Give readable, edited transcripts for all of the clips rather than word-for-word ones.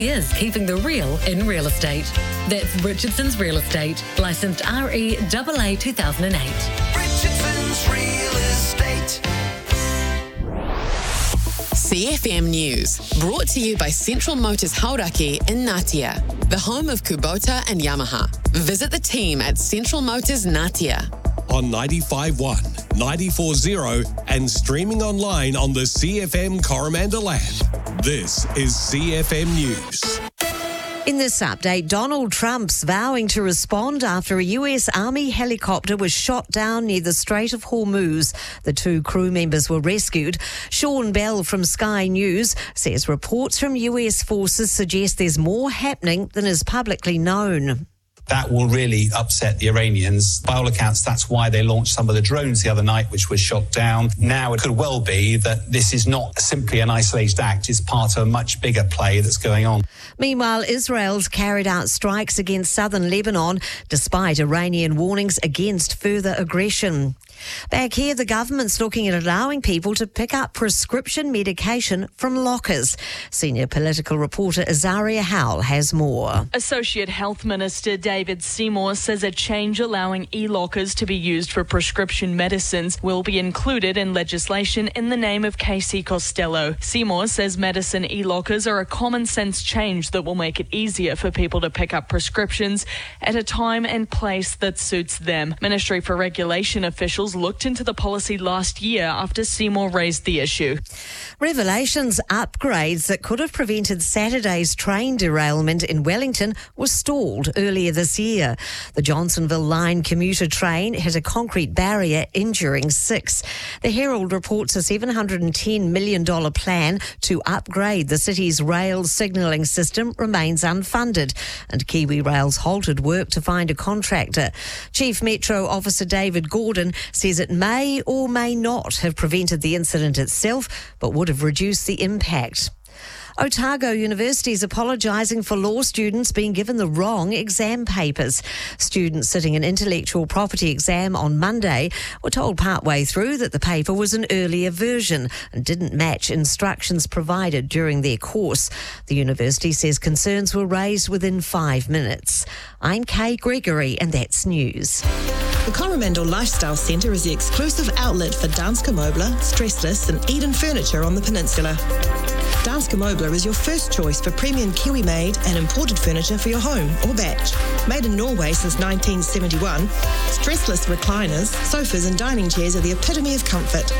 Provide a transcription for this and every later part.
is keeping the real in real estate. That's Richardson's Real Estate, licensed REAA 2008. Richardson's Real Estate. CFM News, brought to you by Central Motors Hauraki in Ngatea, the home of Kubota and Yamaha. Visit the team at Central Motors Ngatea. On 95.1, 94.0 and streaming online on the CFM Coromandel app. This is CFM News. In this update, Donald Trump's vowing to respond after a US Army helicopter was shot down near the Strait of Hormuz. The 2 crew members were rescued. Sean Bell from Sky News says reports from US forces suggest there's more happening than is publicly known. That will really upset the Iranians. By all accounts, that's why they launched some of the drones the other night, which were shot down. Now it could well be that this is not simply an isolated act. It's part of a much bigger play that's going on. Meanwhile, Israel's carried out strikes against southern Lebanon, despite Iranian warnings against further aggression. Back here, the government's looking at allowing people to pick up prescription medication from lockers. Senior political reporter Azaria Howell has more. Associate Health Minister David Seymour says a change allowing e-lockers to be used for prescription medicines will be included in legislation in the name of Casey Costello. Seymour says medicine e-lockers are a common sense change that will make it easier for people to pick up prescriptions at a time and place that suits them. Ministry for Regulation officials looked into the policy last year after Seymour raised the issue. Revelations upgrades that could have prevented Saturday's train derailment in Wellington were stalled earlier this year. The Johnsonville Line commuter train hit a concrete barrier, injuring 6. The Herald reports a $710 million plan to upgrade the city's rail signalling system remains unfunded, and Kiwi Rail's halted work to find a contractor. Chief Metro Officer David Gordon says it may or may not have prevented the incident itself, but would have reduced the impact. Otago University is apologising for law students being given the wrong exam papers. Students sitting an intellectual property exam on Monday were told partway through that the paper was an earlier version and didn't match instructions provided during their course. The university says concerns were raised within 5 minutes. I'm Kay Gregory, and that's news. The Coromandel Lifestyle Centre is the exclusive outlet for Danske Møbler, Stressless and Eden Furniture on the peninsula. Danske Møbler is your first choice for premium Kiwi-made and imported furniture for your home or batch. Made in Norway since 1971, stressless recliners, sofas and dining chairs are the epitome of comfort.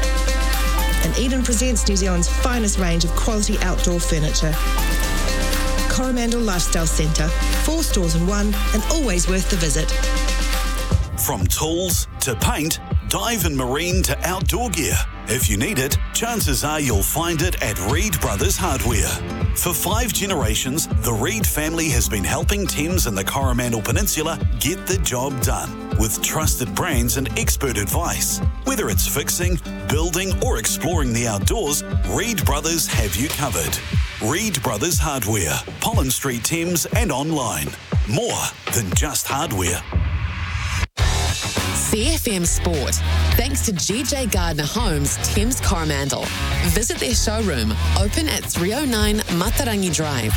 And Eden presents New Zealand's finest range of quality outdoor furniture. Coromandel Lifestyle Centre, 4 stores in 1 and always worth the visit. From tools to paint, dive and marine to outdoor gear. If you need it, chances are you'll find it at Reed Brothers Hardware. For 5 generations, the Reed family has been helping Thames and the Coromandel Peninsula get the job done with trusted brands and expert advice. Whether it's fixing, building or exploring the outdoors, Reed Brothers have you covered. Reed Brothers Hardware, Pollen Street, Thames and online. More than just hardware. CFM Sport, thanks to GJ Gardner Homes, Thames Coromandel. Visit their showroom, open at 309 Matarangi Drive,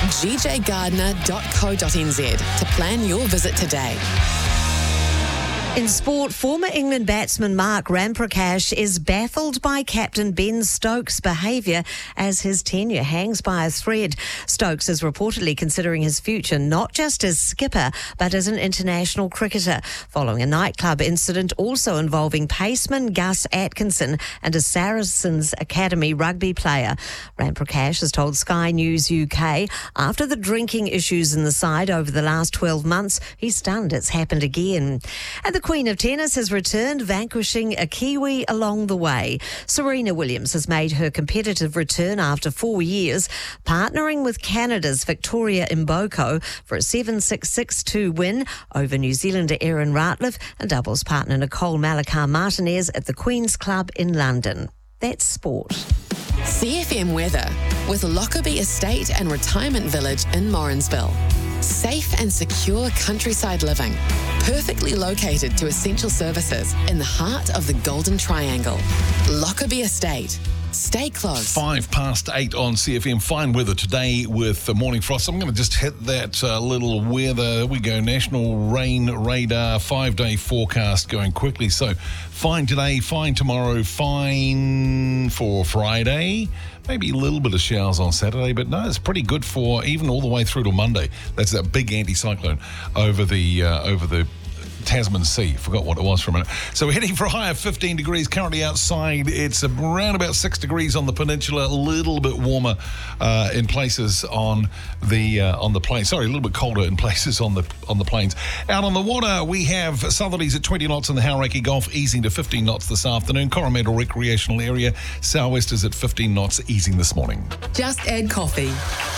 gjgardner.co.nz to plan your visit today. In sport, former England batsman Mark Ramprakash is baffled by captain Ben Stokes' behaviour as his tenure hangs by a thread. Stokes is reportedly considering his future not just as skipper but as an international cricketer, following a nightclub incident also involving paceman Gus Atkinson and a Saracens Academy rugby player. Ramprakash has told Sky News UK after the drinking issues in the side over the last 12 months, he's stunned it's happened again. And the Queen of Tennis has returned, vanquishing a Kiwi along the way. Serena Williams has made her competitive return after 4 years, partnering with Canada's Victoria Mboko for a 7-6, 6-2 win over New Zealander Erin Ratliff and doubles partner Nicole Malachar-Martinez at the Queen's Club in London. That's sport. CFM weather with Lockerbie Estate and Retirement Village in Morrinsville. Safe and secure countryside living, perfectly located to essential services in the heart of the Golden Triangle. Lockerbie Estate. Stay close. 8:05 on CFM. Fine weather today with the morning frost. I'm going to just hit that little weather. There we go. National Rain Radar 5-day forecast going quickly. So fine today, fine tomorrow, fine for Friday. Maybe a little bit of showers on Saturday, but no, it's pretty good for even all the way through to Monday. That's that big anticyclone over the Tasman Sea. Forgot what it was for a minute. So we're heading for a high of 15 degrees. Currently outside, it's around about 6 degrees on the peninsula. A little bit warmer in places on the plains. Sorry, a little bit colder in places on the plains. Out on the water, we have southerlies at 20 knots in the Hauraki Gulf, easing to 15 knots this afternoon. Coromandel Recreational Area, southwesters at 15 knots, easing this morning. Just add coffee.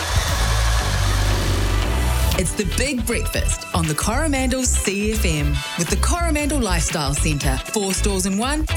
It's the Big Breakfast on the Coromandel CFM with the Coromandel Lifestyle Centre. 4 stores in one.